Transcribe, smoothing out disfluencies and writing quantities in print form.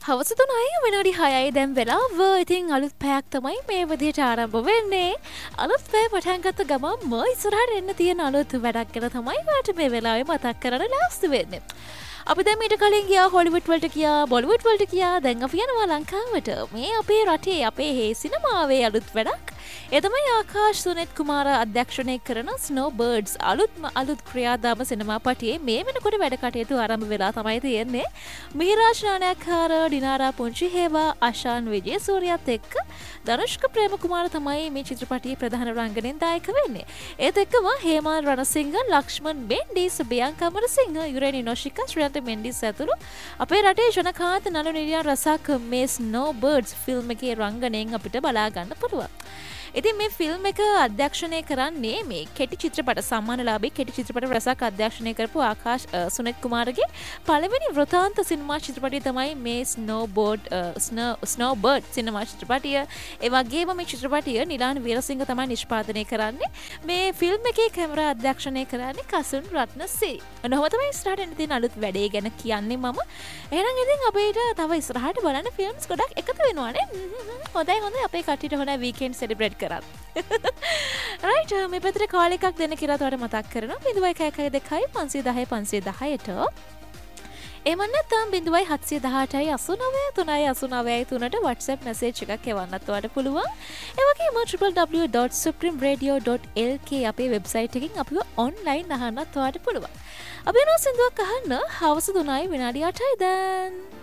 හවස 3යි විනාඩි 6යි දැන් වෙලාව. ඉතින් අලුත් පැයක් තමයි මේ විදිහට ආරම්භ වෙන්නේ. අලුත් පැය පටන් ගත්ත ගමන්ම ඉස්සරහට එන්න තියෙන අලුත් වැඩක් ගැන තමයි වාට මේ වෙලාවේ මතක් කරන්න ලෑස්ති වෙන්නේ. අපි දැන් මීට කලින් ගියා හොලිවුඩ් වලට ගියා, බොලිවුඩ් වලට ගියා. දැන් අපි යනවා ලංකාවට. මේ අපේ රටේ අපේ හේ සිනමාවේ අලුත් වැඩක්. ඒ තමයි ආකාශ් සුනෙත් කුමාර අධ්‍යක්ෂණය කරන ස්නෝ බර්ඩ්ස් අලුත් ක්‍රියාදාම සිනමාපටියේ මේ වෙනකොට වැඩ කටයුතු ආරම්භ වෙලා තමයි තියෙන්නේ. මිහිරාජ් නානායක්කාර, ඩිනාරා පුංචිහේවා, අශාන් විජේසූරියත් එක්ක ධනුෂ්ක ප්‍රේමකුමාර තමයි මේ චිත්‍රපටයේ ප්‍රධාන රංගනයෙන් දායක වෙන්නේ. ඒත් එක්කම හේමාල් රණසිංහ, ලක්ෂ්මන් බෙන්ඩිස්, බියංකා අමරසිංහ, යුරේනි නොෂිකා, ශ්‍රියන්ත මෙන්ඩිස් ඇතුළු අපේ රටේ ජනකාන්ත නළු නිලියන් රසක් මේ ස්නෝ බර්ඩ්ස් ෆිල්ම් එකේ රංගනයෙන් අපිට බලා ගන්න පුළුවන්. ඉතින් මේ ෆිල්ම් එක අධ්‍යක්ෂණය කරන්නේ මේ කෙටි චිත්‍රපට සම්මානලාභී කෙටි චිත්‍රපට රසක් අධ්‍යක්ෂණය කරපු ආකාශ් සුනෙත් කුමාරගේ පළවෙනි වෘතාන්ත සිනමා චිත්‍රපටය තමයි මේ ස්නෝ බර්ඩ් සිනමා චිත්‍රපටය. ඒ වගේම මේ චිත්‍රපටය නිලාන් වීරසිංහ තමයි නිෂ්පාදනය කරන්නේ. මේ ෆිල්ම් එකේ කැමරා අධ්‍යක්ෂණය කරන්නේ කසුන් රත්නසිරි. ඔන්නෝම තමයි ඉස්සරහට එන තියෙන අලුත් වැඩේ ගැන කියන්නේ මම. එහෙනම් ඉතින් අපිට තව ඉස්සරහට බලන්න ෆිල්ම්ස් ගොඩක් එකතු වෙනවානේ. හොඳයි අපේ කට්ටියට හොඳ වීකෙන්ඩ් සෙලිබ්‍රේට් කරන්න. රයිට් මේ පැත්තට කාල් එකක් දෙන්න කියලා ඔයාලට මතක් කරනවා 0112 510 එමන් නැත්නම් 071889 WhatsApp message එකක් එවන්නත් ඔයාලට පුළුවන්. ඒ වගේම www.supremeradio.lk අපේ වෙබ්සයිට් එකකින් අපිව ඔන්ලයින් අහන්නත් ඔයාලට පුළුවන්. අපි යනවා සින්දුවක් අහන්න. හවස 3යි විනාඩි 8යි දැන්.